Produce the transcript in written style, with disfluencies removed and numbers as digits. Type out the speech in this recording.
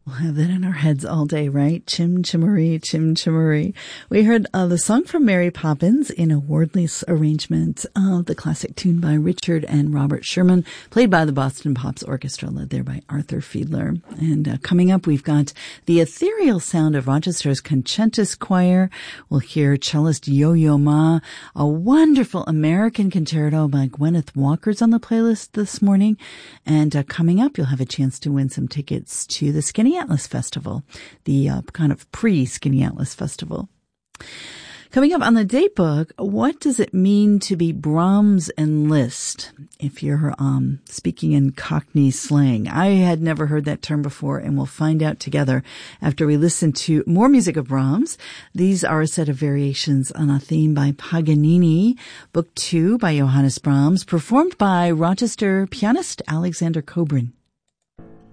We'll have that in our heads all day, right? Chim Chimmery, Chim Chimmery. We heard the song from Mary Poppins in a wordless arrangement of the classic tune by Richard and Robert Sherman, played by the Boston Pops Orchestra, led there by Arthur Fiedler. And coming up, we've got the ethereal sound of Rochester's Concentus Choir. We'll hear cellist Yo-Yo Ma, a wonderful American concerto by Gwyneth Walker's on the playlist this morning. And coming up, you'll have a chance to win some tickets to the Skinny Atlas Festival, the kind of pre-Skinny Atlas Festival. Coming up on the date book, what does it mean to be Brahms and Liszt? If you're speaking in Cockney slang. I had never heard that term before, and we'll find out together after we listen to more music of Brahms. These are a set of variations on a theme by Paganini, Book 2 by Johannes Brahms, performed by Rochester pianist Alexander Kobrin.